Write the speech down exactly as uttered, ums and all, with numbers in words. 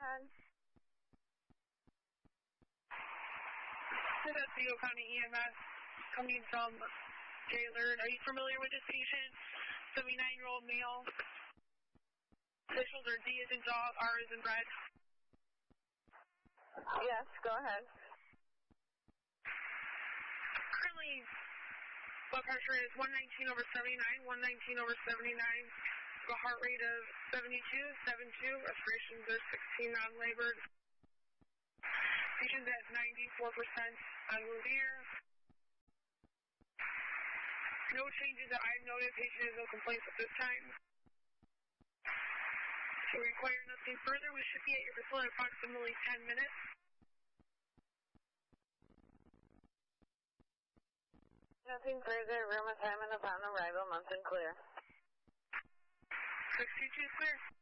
ahead. This is Otsego County E M S coming from Gaylord. Are you familiar with this patient? seventy-nine-year-old male. Initials are D as in dog, R as in red. Yes, go ahead. Currently, blood pressure is one nineteen over seventy-nine, one nineteen over seventy-nine. A heart rate of seventy-two, seventy-two. Respirations are sixteen non-labored. Patient at ninety-four percent on Revere. No changes that I've noted. Patient has no complaints at this time. If you require nothing further, we should be at your facility in approximately ten minutes. Nothing further. Room assignment upon arrival. Mountain clear. six two two clear.